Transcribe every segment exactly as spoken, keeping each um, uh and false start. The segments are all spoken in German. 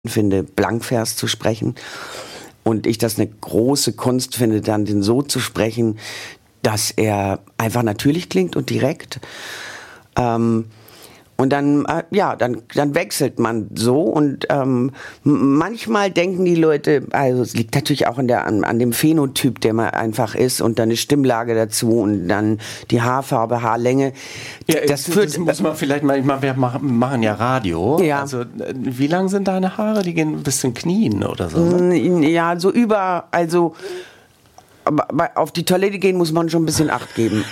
finde, Blankvers zu sprechen. Und ich das eine große Kunst finde, dann den so zu sprechen, dass er einfach natürlich klingt und direkt. Ähm, und dann, äh, ja, dann, dann wechselt man so. Und ähm, manchmal denken die Leute, also es liegt natürlich auch an, der, an, an dem Phänotyp, der man einfach ist, und dann eine Stimmlage dazu und dann die Haarfarbe, Haarlänge. Ja, das, führt, das muss man vielleicht mal, ich meine, wir machen, machen ja Radio. Ja. Also, wie lang sind deine Haare? Die gehen bis zum Knien oder so? Ne? Ja, so über, also aber auf die Toilette gehen muss man schon ein bisschen Acht geben.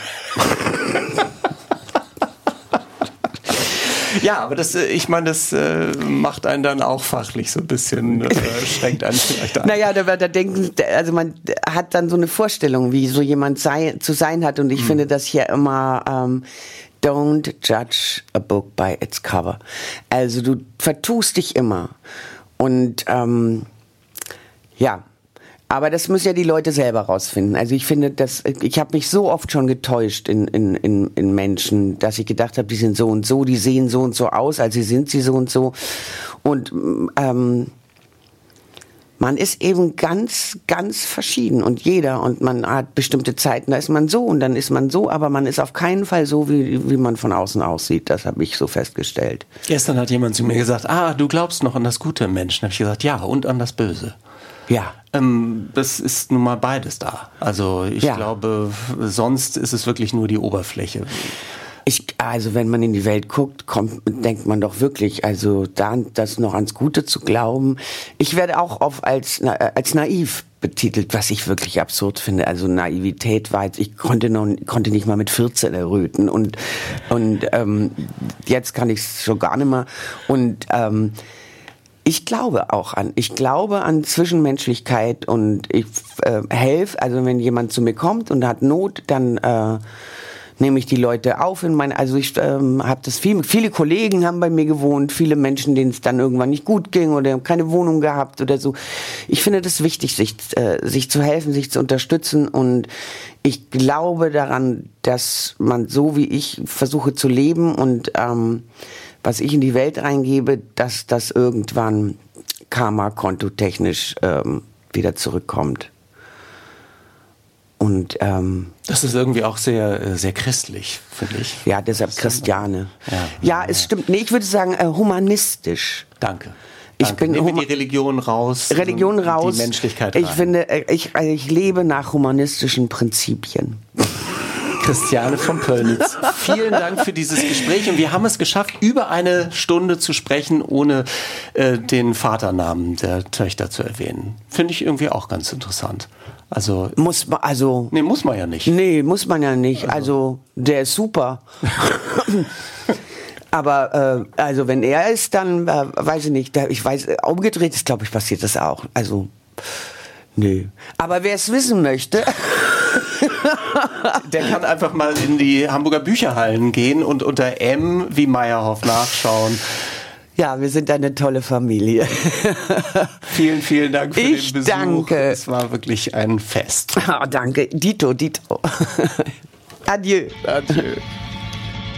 Ja, aber das, ich meine, das äh, macht einen dann auch fachlich so ein bisschen, äh, schränkt einen vielleicht ein. Naja, da, da denken, also man hat dann so eine Vorstellung, wie so jemand sei, zu sein hat, und ich hm. finde das hier immer, ähm, don't judge a book by its cover. Also du vertust dich immer. Und ähm, ja, aber das müssen ja die Leute selber rausfinden. Also ich finde, dass ich habe mich so oft schon getäuscht in, in, in, in Menschen, dass ich gedacht habe, die sind so und so, die sehen so und so aus, also sind sie so und so. Und ähm, man ist eben ganz, ganz verschieden, und jeder, und man hat bestimmte Zeiten, da ist man so und dann ist man so, aber man ist auf keinen Fall so, wie, wie man von außen aussieht. Das habe ich so festgestellt. Gestern hat jemand zu mir gesagt, ah, du glaubst noch an das Gute im Menschen. Da habe ich gesagt, ja, und an das Böse. Ja. Ähm, das ist nun mal beides da. Also ich ja. glaube, sonst ist es wirklich nur die Oberfläche. Ich, also wenn man in die Welt guckt, kommt, denkt man doch wirklich, also da, das noch ans Gute zu glauben. Ich werde auch oft als, als naiv betitelt, was ich wirklich absurd finde. Also Naivität war jetzt, ich konnte noch, konnte nicht mal mit vierzehn erröten, und, und ähm, jetzt kann ich es schon gar nicht mehr. Und ähm, ich glaube auch an, ich glaube an Zwischenmenschlichkeit, und ich äh, helfe, also wenn jemand zu mir kommt und hat Not, dann äh, nehme ich die Leute auf in meine, also ich ähm, habe das viel, viele Kollegen haben bei mir gewohnt, viele Menschen, denen es dann irgendwann nicht gut ging oder haben keine Wohnung gehabt oder so. Ich finde das wichtig, sich, äh, sich zu helfen, sich zu unterstützen, und ich glaube daran, dass man so wie ich versuche zu leben und ähm, was ich in die Welt reingebe, dass das irgendwann Karma-kontotechnisch ähm, wieder zurückkommt. Und ähm, das ist irgendwie auch sehr, sehr christlich, finde ich. Ja, deshalb Christiane. Ja, ja, es stimmt. Nee, ich würde sagen äh, humanistisch. Danke. Ich Danke. bin Nehmen wir die Religion raus. Religion raus. Die Menschlichkeit rein. Ich finde, ich, ich lebe nach humanistischen Prinzipien. Christiane von Pöllnitz, vielen Dank für dieses Gespräch, und wir haben es geschafft, über eine Stunde zu sprechen, ohne äh, den Vaternamen der Töchter zu erwähnen. Finde ich irgendwie auch ganz interessant. Also muss man, also nee, muss man ja nicht. Nee, muss man ja nicht. Also, also der ist super. Aber äh, also wenn er ist, dann äh, weiß ich nicht. Ich weiß, umgedreht ist, glaube ich, passiert das auch. Also nö. Aber wer es wissen möchte, der kann einfach mal in die Hamburger Bücherhallen gehen und unter M wie Meyerhoff nachschauen. Ja, wir sind eine tolle Familie. Vielen, vielen Dank für ich den Besuch. Danke. Es war wirklich ein Fest. Oh, danke. Dito, Dito. Adieu. Adieu.